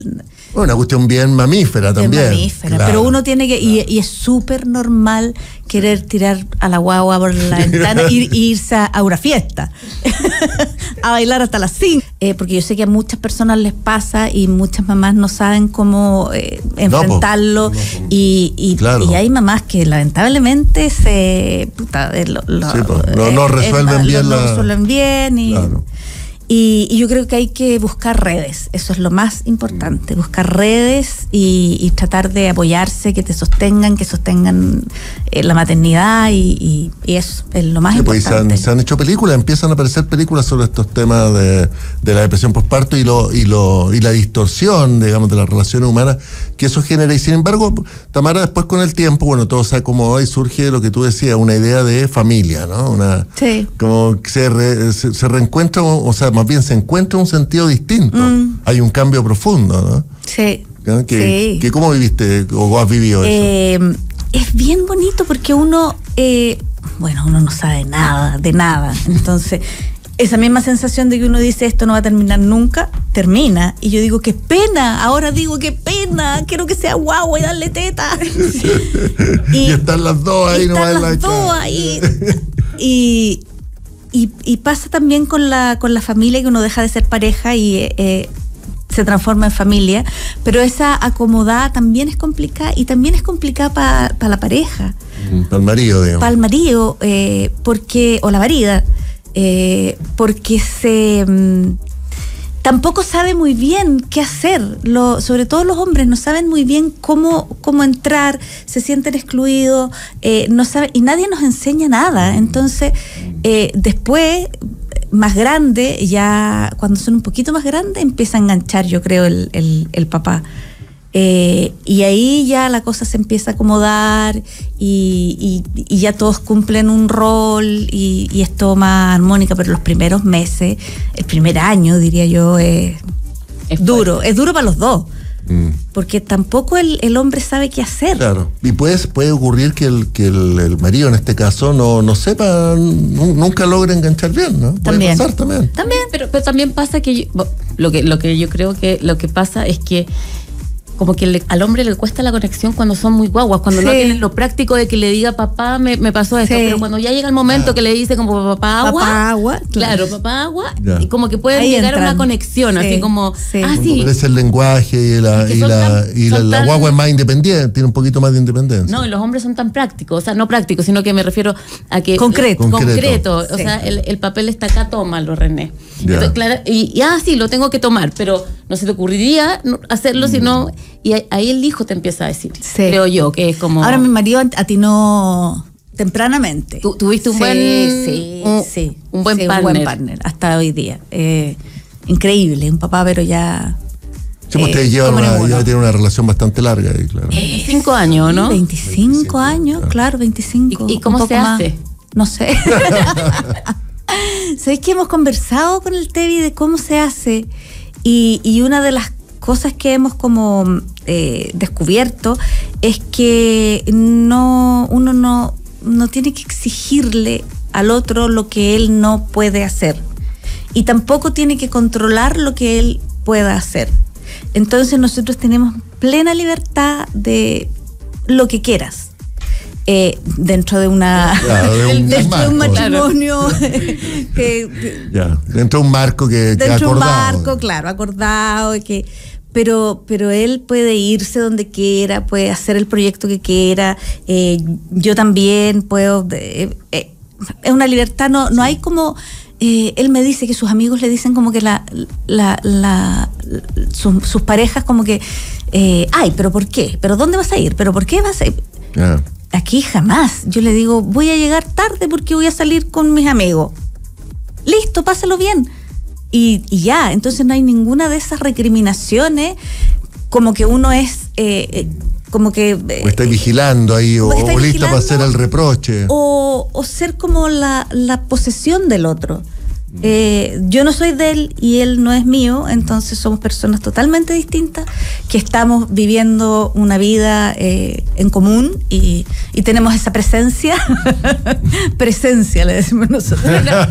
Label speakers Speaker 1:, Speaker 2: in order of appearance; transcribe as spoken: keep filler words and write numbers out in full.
Speaker 1: Una cuestión bien mamífera también.
Speaker 2: Bien mamífera,
Speaker 1: claro,
Speaker 2: pero uno tiene que,
Speaker 1: claro.
Speaker 2: y, y es súper normal querer tirar a la guagua por la ventana e ir, irse a, a una fiesta, a bailar hasta las cinco, eh, porque yo sé que a muchas personas les pasa y muchas mamás no saben cómo eh, enfrentarlo, no, po, no, po. y, y, claro. y hay mamás que lamentablemente se puta, eh, lo, lo,
Speaker 1: sí, po, no, no resuelven
Speaker 2: eh,
Speaker 1: bien
Speaker 2: lo,
Speaker 1: la...
Speaker 2: no resuelven bien y...
Speaker 1: Claro.
Speaker 2: Y, y yo creo que hay que buscar redes, eso es lo más importante, buscar redes y, y tratar de apoyarse, que te sostengan, que sostengan eh, la maternidad y, y, y eso es lo más
Speaker 1: sí,
Speaker 2: importante.
Speaker 1: Pues, se, han, se han hecho películas, empiezan a aparecer películas sobre estos temas de, de la depresión postparto y lo, y lo y la distorsión, digamos, de las relaciones humanas que eso genera. Y sin embargo, Tamara, después con el tiempo, bueno, todo sabe cómo hoy surge lo que tú decías, una idea de familia, ¿no? Una,
Speaker 2: sí.
Speaker 1: Como que se, re, se, se reencuentra, o sea, más bien se encuentra un sentido distinto. Mm. Hay un cambio profundo, ¿no?
Speaker 2: Sí.
Speaker 1: ¿no? Que,
Speaker 2: sí.
Speaker 1: que ¿Cómo viviste o has vivido
Speaker 2: eh,
Speaker 1: eso?
Speaker 2: Es bien bonito porque uno, eh, bueno, uno no sabe nada, de nada. Entonces, esa misma sensación de que uno dice esto no va a terminar nunca, termina. Y yo digo, qué pena, ahora digo, qué pena, quiero que sea guagua y darle teta.
Speaker 1: y, y están las dos ahí, no
Speaker 2: están
Speaker 1: va
Speaker 2: las
Speaker 1: la
Speaker 2: dos ahí. Y... Y, y pasa también con la con la familia, que uno deja de ser pareja y eh, se transforma en familia, pero esa acomodada también es complicada y también es complicada para pa la pareja.
Speaker 1: Para el marido, digamos.
Speaker 2: Para el marido, eh, porque, o la marida, eh, porque se... Mmm, tampoco sabe muy bien qué hacer, lo, sobre todo los hombres no saben muy bien cómo, cómo entrar, se sienten excluidos, eh, no saben, y nadie nos enseña nada. Entonces, eh, después, más grande, ya cuando son un poquito más grandes, empieza a enganchar, yo creo, el, el, el papá. Eh, y ahí ya la cosa se empieza a acomodar y, y, y ya todos cumplen un rol y, y es todo más armónica, pero los primeros meses, el primer año diría yo es, es duro, es duro para los dos, mm. porque tampoco el, el hombre sabe qué hacer.
Speaker 1: Claro, y pues, puede ocurrir que el, que el, el marido en este caso no, no sepa, n- nunca logra enganchar bien, ¿no? Puede
Speaker 2: también.
Speaker 1: pasar también.
Speaker 3: También, pero, pero también pasa que, yo, lo que lo que yo creo que lo que pasa es que como que le, al hombre le cuesta la conexión cuando son muy guaguas, cuando sí. no tienen lo práctico de que le diga papá, me, me pasó esto, sí. pero cuando ya llega el momento ah. que le dice como papá agua,
Speaker 2: papá agua,
Speaker 3: claro, claro papá agua, ya. y como que pueden
Speaker 2: ahí
Speaker 3: llegar
Speaker 2: entran.
Speaker 3: a una conexión, sí. así como,
Speaker 2: sí.
Speaker 3: ah, sí.
Speaker 1: Es el lenguaje y la, y la, tan, y la, la guagua es más independiente, tiene un poquito más de independencia.
Speaker 3: No, y los hombres son tan prácticos, o sea, no prácticos, sino que me refiero a que...
Speaker 2: Concreto.
Speaker 3: Concreto, concreto
Speaker 2: sí.
Speaker 3: o sea, el, el papel está acá, tómalo, René. Entonces, claro, y, y ah, sí, lo tengo que tomar, pero no se te ocurriría hacerlo, mm. sino... Y ahí el hijo te empieza a decir, sí. creo yo, que es como...
Speaker 2: Ahora mi marido atinó tempranamente.
Speaker 3: ¿Tú, ¿Tuviste un
Speaker 2: sí,
Speaker 3: buen...
Speaker 2: Sí,
Speaker 3: un,
Speaker 2: sí.
Speaker 3: Un buen
Speaker 2: sí,
Speaker 3: partner.
Speaker 2: Un buen partner, hasta hoy día. Eh, increíble, un papá, pero ya...
Speaker 1: Sí, eh, ustedes llevan una, ya tienen una relación bastante larga ahí, claro.
Speaker 3: veinticinco años, ¿no?
Speaker 2: veinticinco, veinticinco años, claro, claro veinticinco.
Speaker 3: ¿Y, y cómo se hace?
Speaker 2: Más. No sé. ¿Sabéis que hemos conversado con el Tevi de cómo se hace? Y, y una de las cosas que hemos como eh, descubierto es que no uno no, no tiene que exigirle al otro lo que él no puede hacer y tampoco tiene que controlar lo que él pueda hacer. Entonces nosotros tenemos plena libertad de lo que quieras. Eh, dentro de una
Speaker 1: claro, de un,
Speaker 2: dentro
Speaker 1: marco,
Speaker 2: de un matrimonio claro. que, que,
Speaker 1: ya, dentro de un marco que,
Speaker 2: dentro
Speaker 1: que acordado.
Speaker 2: de un marco, claro, acordado que pero pero él puede irse donde quiera, puede hacer el proyecto que quiera, eh, yo también puedo, eh, eh, es una libertad, no no hay como eh, él me dice que sus amigos le dicen como que la la la, la sus, sus parejas como que eh, ay, pero ¿por qué? ¿Pero dónde vas a ir? ¿Pero por qué vas a ir?
Speaker 1: Yeah.
Speaker 2: Aquí jamás. Yo le digo, voy a llegar tarde porque voy a salir con mis amigos. Listo, pásalo bien. Y, y ya, entonces no hay ninguna de esas recriminaciones como que uno es, eh, como que... Eh,
Speaker 1: o está vigilando ahí, o, o lista para hacer el reproche.
Speaker 2: O, o ser como la, la posesión del otro. Eh, yo no soy de él y él no es mío, entonces somos personas totalmente distintas que estamos viviendo una vida eh, en común y, y tenemos esa presencia presencia le decimos nosotros